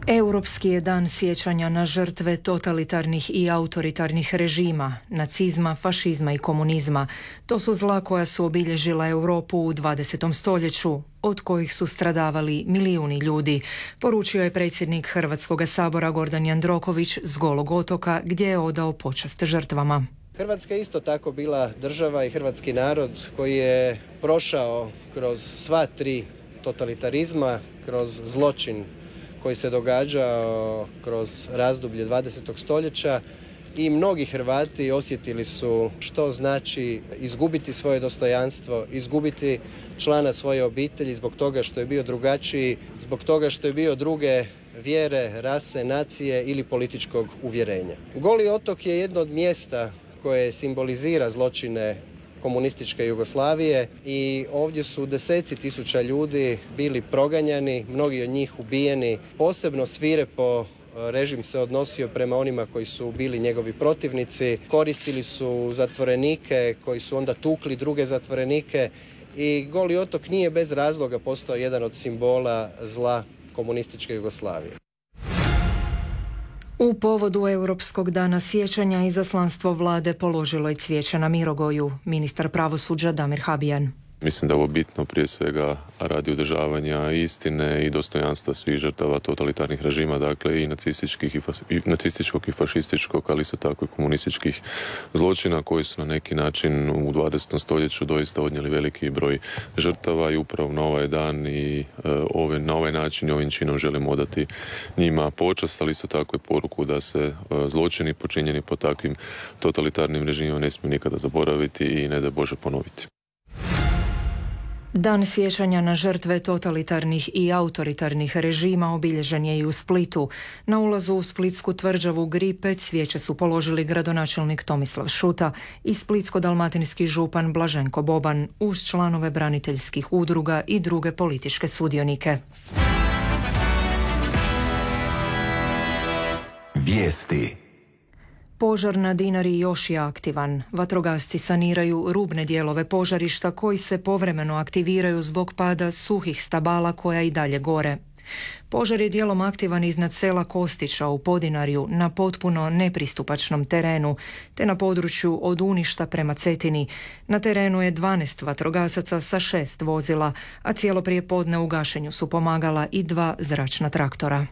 Europski je dan sjećanja na žrtve totalitarnih i autoritarnih režima, nacizma, fašizma i komunizma. To su zla koja su obilježila Europu u 20. stoljeću, od kojih su stradavali milijuni ljudi, poručio je predsjednik Hrvatskog sabora Gordan Jandroković s Golog otoka, gdje je odao počast žrtvama. Hrvatska je isto tako bila država i hrvatski narod koji je prošao kroz sva tri totalitarizma, kroz zločin koji se događao kroz razdoblje 20. stoljeća i mnogi Hrvati osjetili su što znači izgubiti svoje dostojanstvo, izgubiti člana svoje obitelji zbog toga što je bio drugačiji, zbog toga što je bio druge vjere, rase, nacije ili političkog uvjerenja. Goli otok je jedno od mjesta koje simbolizira zločine komunističke Jugoslavije i ovdje su deseci tisuća ljudi bili proganjani, mnogi od njih ubijeni. Posebno svirepo režim se odnosio prema onima koji su bili njegovi protivnici. Koristili su zatvorenike koji su onda tukli druge zatvorenike i Goli otok nije bez razloga postao jedan od simbola zla komunističke Jugoslavije. U povodu Europskog dana sjećanja izaslanstvo vlade položilo je cvijeće na Mirogoju, ministar pravosuđa Damir Habijan. Mislim da je ovo bitno prije svega radi održavanja istine i dostojanstva svih žrtava totalitarnih režima, dakle i nacističkog i fašističkog, ali isto tako i komunističkih zločina koji su na neki način u 20. stoljeću doista odnijeli veliki broj žrtava i upravo na ovaj dan i na ovaj način i ovim činom želimo odati njima počast, ali isto tako i poruku da se zločini počinjeni po takvim totalitarnim režimima ne smiju nikada zaboraviti i ne da Bože ponoviti. Dan sjećanja na žrtve totalitarnih i autoritarnih režima obilježen je i u Splitu. Na ulazu u splitsku tvrđavu Gripe cvijeće su položili gradonačelnik Tomislav Šuta i splitsko-dalmatinski župan Blaženko Boban uz članove braniteljskih udruga i druge političke sudionike. Vijesti. Požar na Dinari još je aktivan. Vatrogasci saniraju rubne dijelove požarišta koji se povremeno aktiviraju zbog pada suhih stabala koja i dalje gore. Požar je dijelom aktivan iznad sela Kostića u Podinarju na potpuno nepristupačnom terenu, te na području od Uništa prema Cetini. Na terenu je 12 vatrogasaca sa 6 vozila, a cijelo prijepodne u gašenju su pomagala i 2 zračna traktora.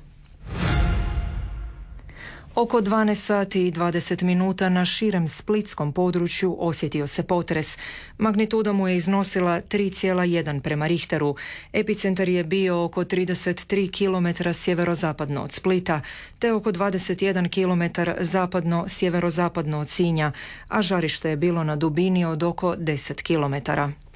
Oko 12 sati i 20 minuta na širem splitskom području osjetio se potres. Magnituda mu je iznosila 3,1 prema Richteru. Epicentar je bio oko 33 km sjeverozapadno od Splita, te oko 21 km zapadno-sjeverozapadno od Sinja, a žarište je bilo na dubini od oko 10 km.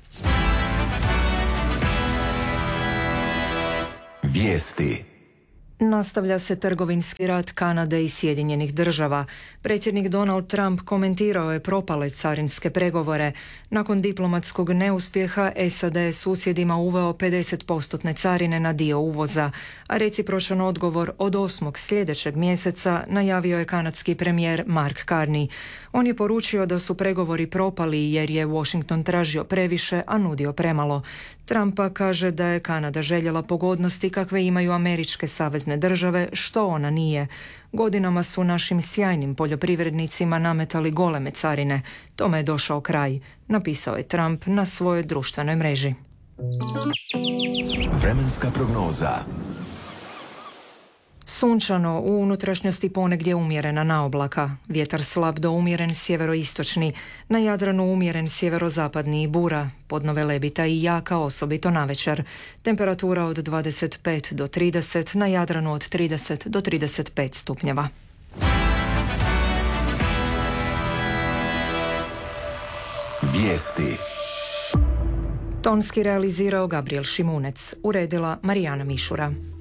Vijesti. Nastavlja se trgovinski rat Kanade i Sjedinjenih država. Predsjednik Donald Trump komentirao je propale carinske pregovore. Nakon diplomatskog neuspjeha SAD je susjedima uveo 50% carine na dio uvoza, a recipročan odgovor od 8. sljedećeg mjeseca najavio je kanadski premijer Mark Carney. On je poručio da su pregovori propali jer je Washington tražio previše, a nudio premalo. Trumpa kaže da je Kanada željela pogodnosti kakve imaju američke savezne države, što ona nije. Godinama su našim sjajnim poljoprivrednicima nametali goleme carine. Tome je došao kraj, napisao je Trump na svojoj društvenoj mreži. Vremenska prognoza. Sunčano, u unutrašnjosti ponegdje umjerena naoblaka. Vjetar slab do umjeren sjeveroistočni, na Jadranu umjeren sjeverozapadni i bura, podnove lebita i jaka osobito navečer. Temperatura od 25 do 30, na Jadranu od 30 do 35 stupnjeva. Vijesti. Tonski realizirao Gabriel Šimunec, uredila Marijana Mišura.